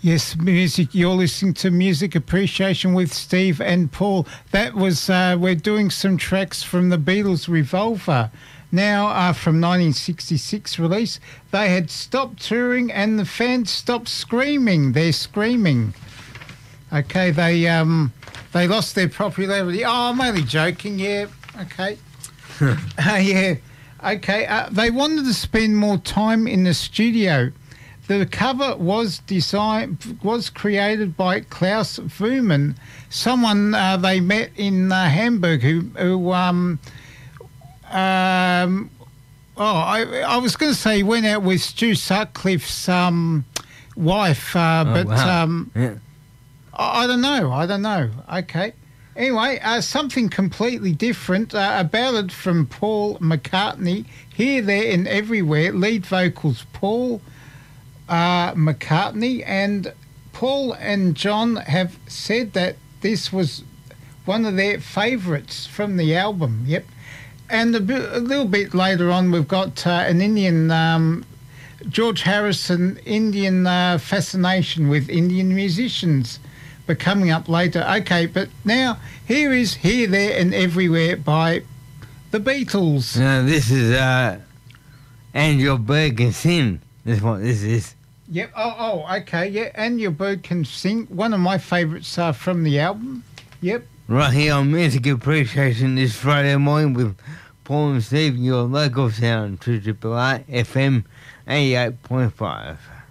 Yes, music. You're listening to Music Appreciation with Steve and Paul. That was, we're doing some tracks from the Beatles' Revolver. Now, from 1966 release, they had stopped touring and the fans stopped screaming. They're screaming. Okay, they lost their popularity. Oh, I'm only joking. Yeah, okay. Yeah, okay. They wanted to spend more time in the studio. The cover was created by Klaus Vuman, someone they met in Hamburg I was going to say he went out with Stu Sutcliffe's wife, but wow. Yeah. I don't know. Okay. Anyway, something completely different, a ballad from Paul McCartney, Here, There and Everywhere, lead vocals Paul McCartney, and Paul and John have said that this was one of their favourites from the album. Yep. And a little bit later on, we've got an Indian, George Harrison, Indian fascination with Indian musicians, but coming up later. Okay, but now here is Here, There and Everywhere by the Beatles. Now this is And Your Bird Can Sing. That's what this is. Yep. Oh, okay. Yeah, And Your Bird Can Sing. One of my favourites from the album. Yep. Right here on Music Appreciation this Friday morning with Paul and Steve, your local sound, 2RRR FM 88.5.